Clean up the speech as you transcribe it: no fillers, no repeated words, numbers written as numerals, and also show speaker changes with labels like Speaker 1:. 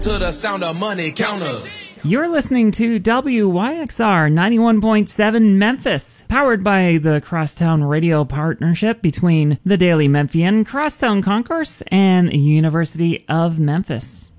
Speaker 1: To the sound of money counters.
Speaker 2: You're listening to WYXR 91.7 Memphis, powered by the Crosstown Radio Partnership between the Daily Memphian, Crosstown Concourse, and University of Memphis.